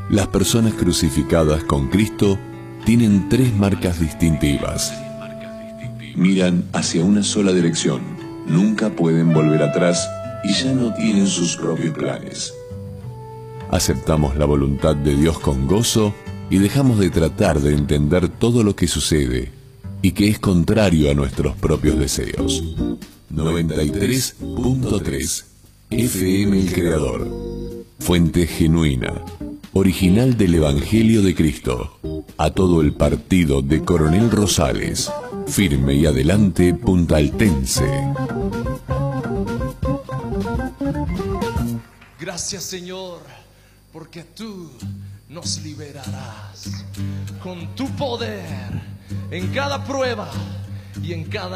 Las personas crucificadas con Cristo tienen tres marcas distintivas. Miran hacia una sola dirección, nunca pueden volver atrás y ya no tienen sus propios planes. Aceptamos la voluntad de Dios con gozo y dejamos de tratar de entender todo lo que sucede y que es contrario a nuestros propios deseos. 93.3 FM El Creador. Fuente genuina, original del Evangelio de Cristo. A todo el partido de Coronel Rosales. Firme y adelante, puntaltense. Gracias, Señor, porque tú nos liberarás con tu poder en cada prueba y en cada